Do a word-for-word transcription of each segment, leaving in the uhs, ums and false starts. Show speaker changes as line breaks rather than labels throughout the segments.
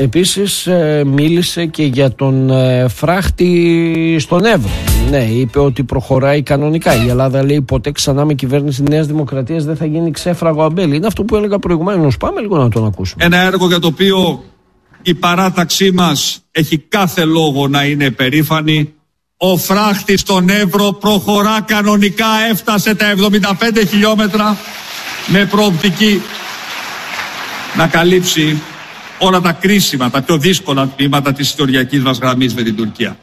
Επίσης ε, μίλησε και για τον ε, φράχτη στον Εύρο. Ναι, είπε ότι προχωράει κανονικά. Η Ελλάδα, λέει, ποτέ ξανά με κυβέρνηση Νέας Δημοκρατίας δεν θα γίνει ξέφραγο αμπέλι. Είναι αυτό που έλεγα προηγουμένως. Πάμε λίγο να τον ακούσουμε.
Ένα έργο για το οποίο η παράταξή μας έχει κάθε λόγο να είναι περήφανη. Ο φράχτης στον Εύρο προχωρά κανονικά, έφτασε τα εβδομήντα πέντε χιλιόμετρα με προοπτική να καλύψει όλα τα κρίσιμα, τα πιο δύσκολα τμήματα της ιστοριακής μας γραμμής με την Τουρκία.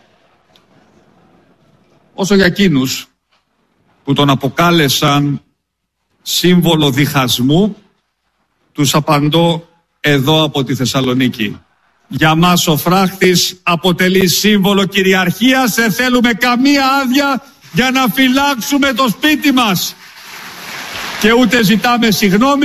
Όσο για εκείνους που τον αποκάλεσαν σύμβολο διχασμού, τους απαντώ εδώ από τη Θεσσαλονίκη. Για μας ο φράχτης αποτελεί σύμβολο κυριαρχίας, δεν θέλουμε καμία άδεια για να φυλάξουμε το σπίτι μας. Και ούτε ζητάμε συγγνώμη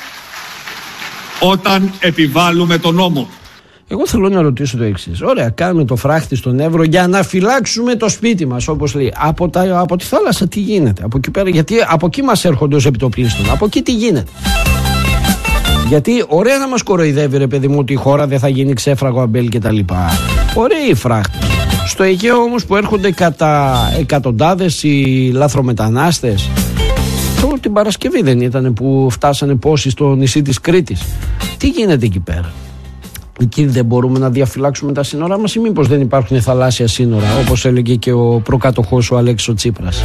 όταν επιβάλλουμε τον νόμο.
Εγώ θέλω να ρωτήσω το εξής. Ωραία, κάνουμε το φράχτη στον Εύρο για να φυλάξουμε το σπίτι μας, όπως λέει. Από, τα, από τη θάλασσα τι γίνεται, από εκεί πέρα, γιατί από εκεί μας έρχονται ως επιτοπλίστων. Από εκεί τι γίνεται. Γιατί ωραία να μας κοροϊδεύει, ρε παιδί μου, ότι η χώρα δεν θα γίνει ξέφραγο αμπέλ και τα λοιπά. Ωραία η φράχτη. Στο Αιγαίο όμως που έρχονται κατά εκατοντάδες οι λαθρομετανάστες. Τώρα την Παρασκευή δεν ήταν που φτάσανε πόσοι στο νησί της Κρήτης. Τι γίνεται εκεί πέρα. Εκεί δεν μπορούμε να διαφυλάξουμε τα σύνορά μας ή μήπως δεν υπάρχουν θαλάσσια σύνορα, όπως έλεγε και ο προκάτοχός ο Αλέξης ο Τσίπρας.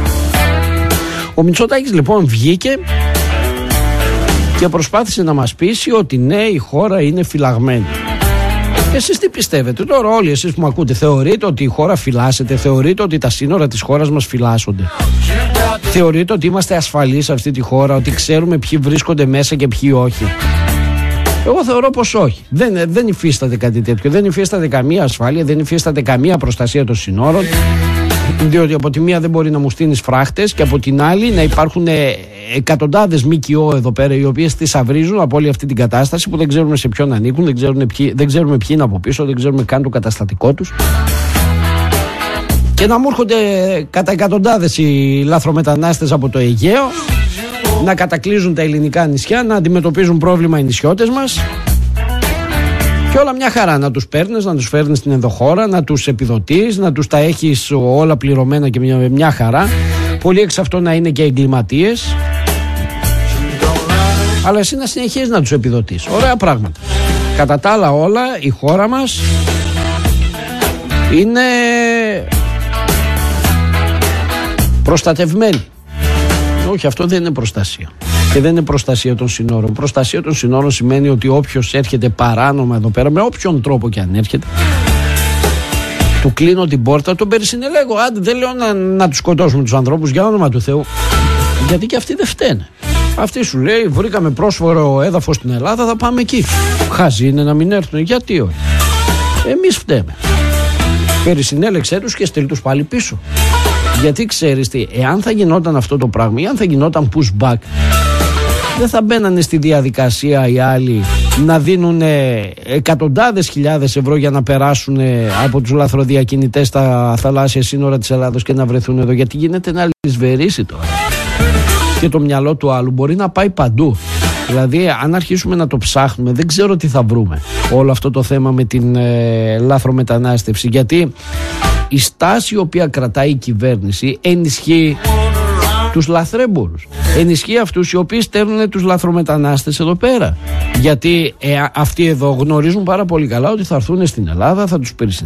Ο Μητσοτάκης λοιπόν βγήκε και προσπάθησε να μας πείσει ότι ναι, η χώρα είναι φυλαγμένη. Εσείς τι πιστεύετε τώρα, όλοι εσείς που με ακούτε, θεωρείτε ότι η χώρα φυλάσσεται, θεωρείτε ότι τα σύνορα της χώρας μας φυλάσσονται, θεωρείτε ότι είμαστε ασφαλείς σε αυτή τη χώρα, ότι ξέρουμε ποιοι βρίσκονται μέσα και ποιοι όχι? Εγώ θεωρώ πως όχι. Δεν, δεν υφίσταται κάτι τέτοιο. Δεν υφίσταται καμία ασφάλεια, δεν υφίσταται καμία προστασία των συνόρων. Διότι από τη μία δεν μπορεί να μου στείλεις φράχτες και από την άλλη να υπάρχουν εκατοντάδες ΜΚΟ εδώ πέρα οι οποίες τις αυρίζουν από όλη αυτή την κατάσταση που δεν ξέρουμε σε ποιον ανήκουν, δεν ξέρουμε ποιοι, δεν ξέρουμε ποιοι είναι από πίσω, δεν ξέρουμε καν το καταστατικό τους. Και να μου έρχονται κατά εκατοντάδες οι λαθρομετανάστες από το Αιγαίο να κατακλείζουν τα ελληνικά νησιά, να αντιμετωπίζουν πρόβλημα οι νησιώτες μας. Και όλα μια χαρά να τους παίρνεις, να τους φέρνεις στην ενδοχώρα, να τους επιδοτείς, να τους τα έχεις όλα πληρωμένα και μια, μια χαρά. Πολλοί εξ αυτών να είναι και εγκληματίες. Αλλά εσύ να συνεχίζεις να τους επιδοτείς. Ωραία πράγματα. Κατά τα άλλα όλα η χώρα μας είναι προστατευμένη. Όχι, αυτό δεν είναι προστασία. Και δεν είναι προστασία των συνόρων. Προστασία των συνόρων σημαίνει ότι όποιος έρχεται παράνομα εδώ πέρα, με όποιον τρόπο και αν έρχεται, του κλείνω την πόρτα, τον περισυνελέγω. Άντε, δεν λέω να, να τους σκοτώσουμε τους ανθρώπους, για όνομα του Θεού. Γιατί και αυτοί δεν φταίνε. Αυτή σου λέει, βρήκαμε πρόσφορο έδαφος στην Ελλάδα, θα πάμε εκεί. Χαζί είναι να μην έρθουν. Γιατί όχι? Εμείς φταίμε. Περισυνέλεξέ τους και στείλ τους πάλι πίσω. Γιατί ξέρεις τι, εάν θα γινόταν αυτό το πράγμα ή αν θα γινόταν pushback, δεν θα μπαίνανε στη διαδικασία οι άλλοι να δίνουν εκατοντάδες χιλιάδες ευρώ για να περάσουν από τους λαθροδιακινητές στα θαλάσσια σύνορα της Ελλάδος και να βρεθούν εδώ. Γιατί γίνεται να λησβερίσει τώρα. Και το μυαλό του άλλου μπορεί να πάει παντού. Δηλαδή, αν αρχίσουμε να το ψάχνουμε, δεν ξέρω τι θα βρούμε. Όλο αυτό το θέμα με την ε, λάθρομετανάστευση. Γιατί η στάση η οποία κρατάει η κυβέρνηση ενισχύει τους λαθρέμπορους. Ενισχύει αυτούς οι οποίοι στέλνουν τους λαθρομετανάστες εδώ πέρα. Γιατί ε, αυτοί εδώ γνωρίζουν πάρα πολύ καλά ότι θα έρθουν στην Ελλάδα, θα τους περισυνέλθουν.